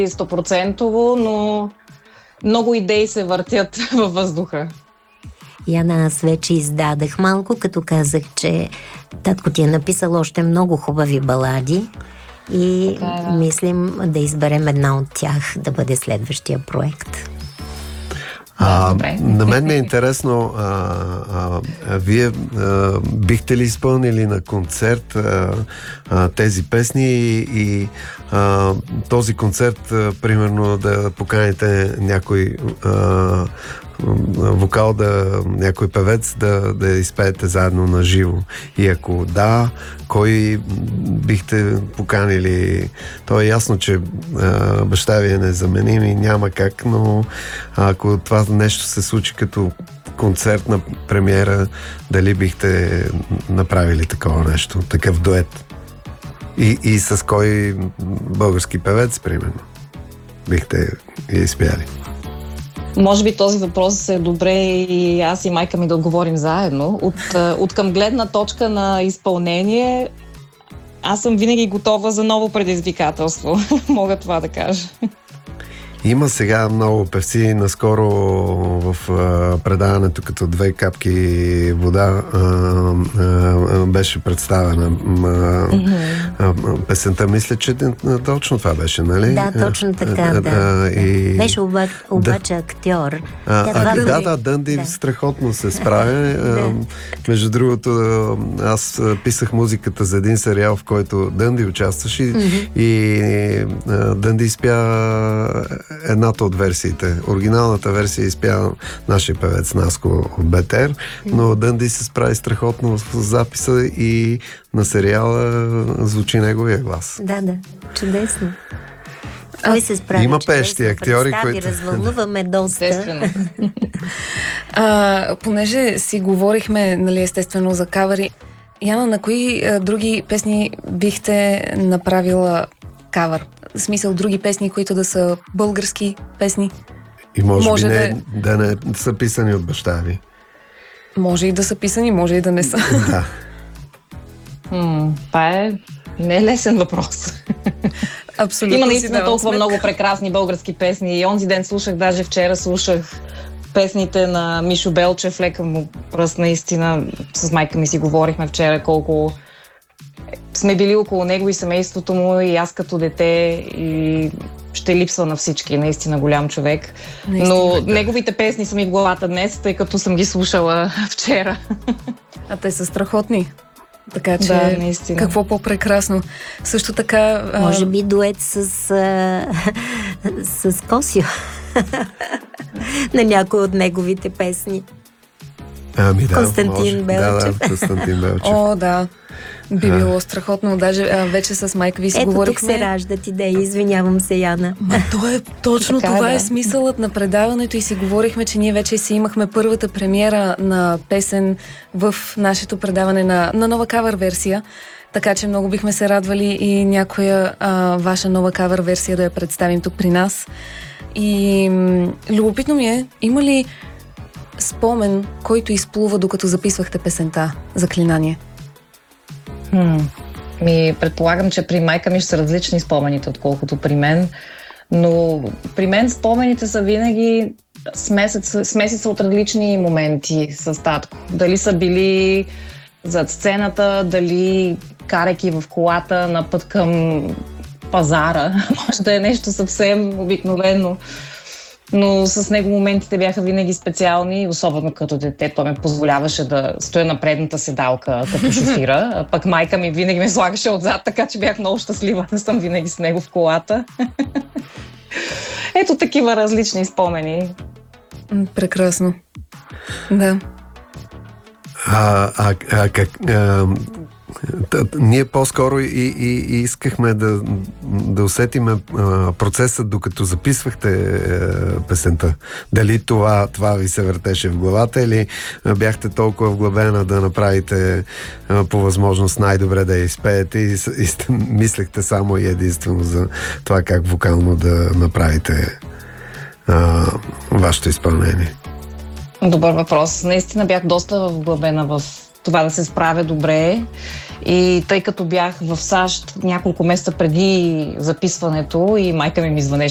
100%, но много идеи се въртят във въздуха. Яна, аз вече издадах малко, като казах, че татко ти е написал още много хубави балади и мислим да изберем една от тях да бъде следващия проект. На мен ми е интересно, вие бихте ли изпълнили на концерт тези песни и този концерт, примерно, да поканите някой вокал, някой певец да изпеете заедно на живо? И ако да, кой бихте поканили? То е ясно, че баща ви е незаменим и няма как, но ако това нещо се случи като концертна премиера, дали бихте направили такова нещо, такъв дует? И с кой български певец, примерно, бихте изпяли? Може би този въпрос е добре и аз и майка ми да отговорим заедно. От към гледна точка на изпълнение, аз съм винаги готова за ново предизвикателство. Мога това да кажа. Има сега много певци. Наскоро в предаването като 2 капки вода беше представена песента. Мисля, че точно това беше, нали? Да, точно така, да. Беше обаче актьор. Дънди страхотно се справя. Между другото, аз писах музиката за един сериал, в който Дънди участваше и Дънди изпя едната от версиите. Оригиналната версия изпя нашия певец Наско от БТР, но Дънди се справи страхотно с записа и на сериала звучи неговия глас. Да, чудесно. Кой се справи? Има пеещи актьори, които... Развълнуваме доста. Понеже си говорихме, нали, естествено за кавери, Яна, на кои други песни бихте направила кавър? В смисъл, други песни, които да са български песни? И може би да не са писани от баща ви. Може и да са писани, може и да не са. Да. Това не е лесен въпрос. Абсолютно. Има наистина толкова много прекрасни български песни. И онзи ден слушах, даже вчера слушах песните на Мишо Белчев, лека му пръст, наистина. С майка ми си говорихме вчера колко сме били около него и семейството му, и аз като дете, и ще липсва на всички. Наистина голям човек. Но неговите песни са ми в главата днес, тъй като съм ги слушала вчера. А те са страхотни. Така че, какво по-прекрасно. Също така... Може би дует с Косио на някой от неговите песни. Константин Белчев. Да, Константин Белчев. О, да. Би било страхотно. Даже вече с майка ви си говорихме. Тук се раждат идеи. Извинявам се, Яна. Точно това е смисълът на предаването и си говорихме, че ние вече си имахме първата премиера на песен в нашето предаване на нова кавър версия. Така че много бихме се радвали и някоя ваша нова кавър версия да я представим тук при нас. И любопитно ми е, има ли спомен, който изплува докато записвахте песента Заклинание? Предполагам, че при майка ми ще са различни спомените, отколкото при мен. Но при мен спомените са винаги смесица от различни моменти с татко. Дали са били зад сцената, дали карайки в колата на път към пазара. Може да е нещо съвсем обикновено. Но с него моментите бяха винаги специални, особено като дете. Той ме позволяваше да стоя на предната седалка като шофира. А пък майка ми винаги ме слагаше отзад, така че бях много щастлива да съм винаги с него в колата. Ето такива различни спомени. Прекрасно. Да. Ние по-скоро и искахме да усетиме процеса, докато записвахте песента. Дали това ви се въртеше в главата или бяхте толкова вглъбена да направите по възможност най-добре да я изпеете и мислехте само и единствено за това как вокално да направите вашето изпълнение? Добър въпрос. Наистина бях доста вглъбена в това да се справя добре. И тъй като бях в САЩ няколко месеца преди записването и майка ми звънеше